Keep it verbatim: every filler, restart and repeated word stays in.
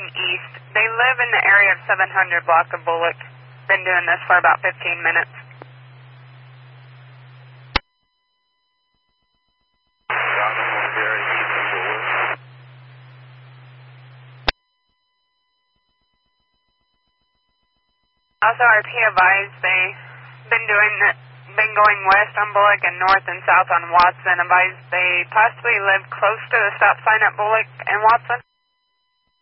heading east. They live in the area of seven hundred block of Bullock. Been doing this for about fifteen minutes. Also, R P advised they've been doing it, been going west on Bullock and north and south on Watson. Advised they possibly live close to the stop sign at Bullock and Watson.